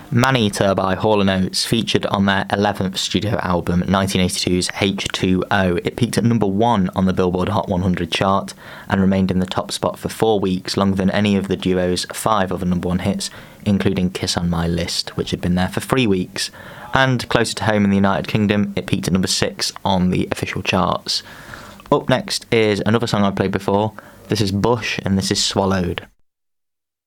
Man-Eater by Hall & Oates featured on their 11th studio album, 1982's H2O. It peaked at number 1 on the Billboard Hot 100 chart and remained in the top spot for 4 weeks, longer than any of the duo's 5 other number 1 hits, including Kiss on My List, which had been there for 3 weeks. And closer to home in the United Kingdom, it peaked at number 6 on the official charts. Up next is another song I've played before. This is Bush and this is Swallowed.